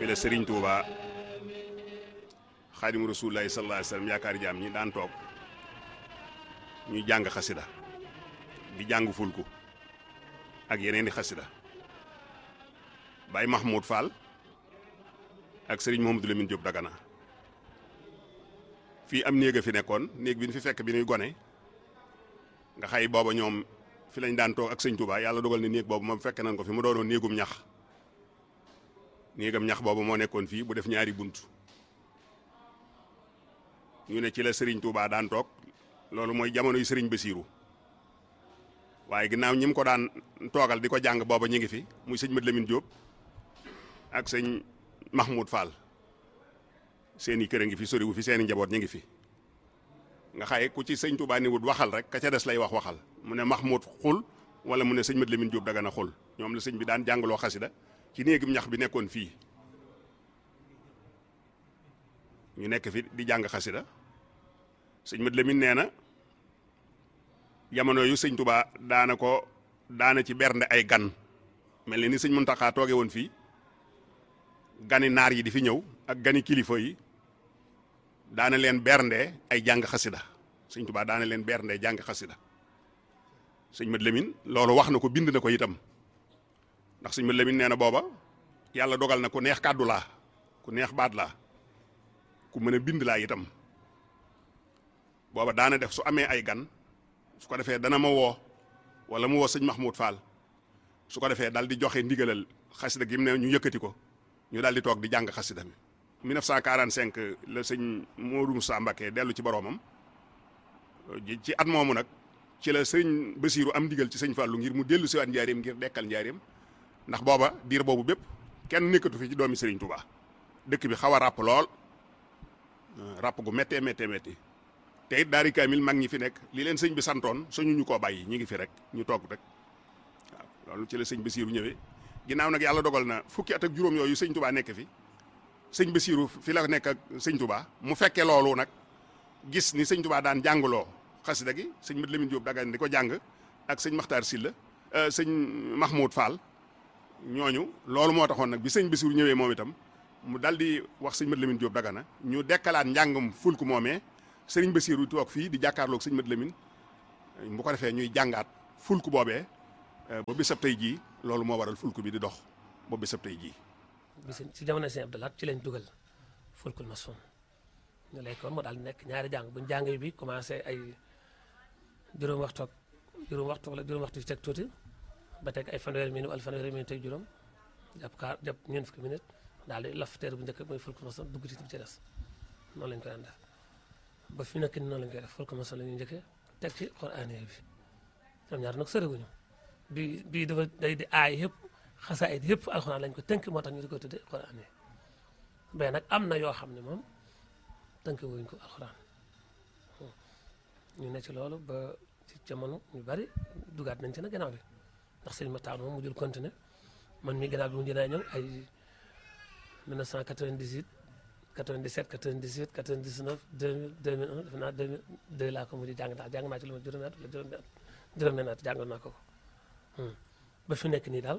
fi la Serigne Touba Xaadimu Rasuulullaahi sallallaahu alayhi wa sallam yaakaar jaam ñi daan toog ñuy jàng xasida di jàng fulku ak yeneen di xasida Baye Mahmoud Fall ak Serigne Mouhamadou Lamine Diop Dagana fii am néeg a fi nekkoon néeg bi ñu fi fekk bi ñuy gone nga xay booba ñoom fi lañ daan toog ak sëñ Touba yàlla dogal ne néeg boobu moom fekk nañ ko fi mu doonoon néegum ñax néegam ñax boobu moo nekkoon fii bu def ñaari bunt ñu ne ci la Serigne Touba daan toog loolu mooy jamono yu Serigne Bassirou waaye ginnaaw ñi mu ko daan toogal di ko jàng booba ñu ngi fi muy sëñ Mat Lamine Diop ak sëñ Mahmoud Fall seeni kër a ngi fi soriwu fi seeni njaboot ñu ngi fi nga xaye ku ci sëñ Touba ni wut waxal rek ka ca des lay wax waxal mu ne Mahmoud xul wala mu ne sëñ Mat Lamine Diop Dagana xul ñoom la sëñ bi daan jàngaloo xasida ci néegum ñax bi nekkoon fii ñu nekk fi di jàng xasida sëñ Mat Lamine nee na jamono yu sëñ Touba daana ci bernde ay gan mel ni sëñ Muntaxa tooge woon fii gani naar yi di fi ñëw ak gani kilifa yi daana leen bernde ay jàng xasida sëñ Touba daana leen bernde jàng xasida sëñ Mat Lamine loolu wax na ko bind na ko itam ndax sëñ Mat Lamine nee na booba yàlla dogal na ku neex kàddu laa ku neex baat laa ku mën a bind laa itam booba daana def su amee ay gan su ko defee dana ma woo wala mu woo sëñ Mahmoud Fall su ko defee dal di joxe ndigalal xasida gi mu ne ñu yëkkati ko ñu daal di toog di jàng xasida mi 1945 la sëñ Modou Moussa Mbacké dellu ci boroomam ci at moomu nag ci la sëñ Bassirou am ndigal ci sëñ Fallou ngir mu dellu siwaat njaareem ngir dekkal njaareem ndax booba diir boobu bépp kenn nekkatu fi ci doomi Serigne Touba dëkk bi xaw a ràpp lool ràpp gu méttee te it daari kaamil mag ñi fi nekk li leen sëñ bi santoon soñu ñu koo bàyyi ñi ngi fi rek ñu toog rek waaw loolu ci la sëñ Bassirou ñëwee ginnaaw nag yàlla dogal na fukki at ak juróom yooyu sëñ Touba nekk fi sëñ Bassirou fi la nekk ak sëñ Touba mu fekkee loolu nag gis ni sëñ Touba daan jàngaloo xasida gi sëñ Mat Lamine Diop Dagana di ko jàng ak sëñ Makhtar Sylla sëñ Mahmoud Fall ñooñu loolu moo taxoon nag bi sëñ Bassirou ñëwee moom itam mu dal di wax sëñ Mat Lamine Diop Dagana ñu dekkalaat njàngum fulku moomee sëriñ Bassirou toog fii di jàkkaarloog sëñ Mat Lamine bu ko defee ñuy jàngaat fulku boobee ba bisab tey jii loolu moo waral fulku bi di dox ba bisab tey jii. ci jamono sëñ Abdou Lahad ci lañ dugal fulkul masoon ñu lay kon moo daal di nekk ñaari jàng buñ jàng bi commencé ay juróom waxtu wala juróom waxtu ci teg tuuti ba teg ay fanweeri minute wala fanweeri minute teg juróom jàpp ñeent fukki minute daal di laf teer bu njëkk mooy fulkul masoon dugg ci ci des noonu lañ koy daan def ba fi nekk ni noonu lañ koy def fulkul masoon la ñuy njëkkee teg ci Qur'aan bi ñoom ñaar nag soriwuñu bii dafa day di aay yëpp xasaayid yëpp alxuraan lañ ko tënk moo tax ñu di ko tudde Qur'aan yi mais nag am na yoo xam ne moom tënk wuñ ko alxuraan ñu ne ci loolu ba ci jamono ñu bari dugaat nañ ci nag gannaaw bi ndax sëñ Matar moom mu jël continuer man mi gannaaw bi mu jënaa ñëw ay 1998 97 98 99 2000 2001 defe naa 2002 laa ko mujj jàng daal jàng naa ci lu ma juróomi at wala juróomi at jàngoon naa ko ba fi nekk nii daal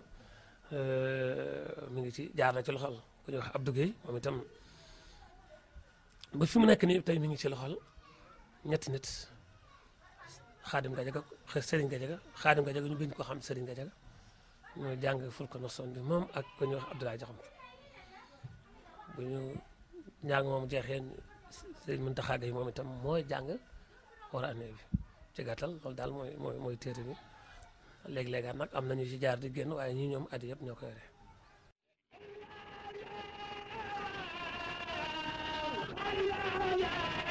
mi ngi ci jaar na ci loxol ku ñuy wax Abdou Guèye moom itam ba fi mu nekk nii tey mi ngi ci loxol ñetti nit Xaadim Gajaga Serigne Gajaga Xaadim Gajaga ñu gën ko xam Serigne Gajaga ñoo jàng fulku masoon bi moom ak ku ñuy wax Abdoulaye Jaxam bu ñu njàng moom jeexee Serigne Mountakha Gueye moom itam mooy jàng Qur'aan bi ci gàttal loolu daal mooy téere bi léeg-léegaat nag am nañu ci jaar di génn waaye ñii ñoom at yëpp ñoo ko yore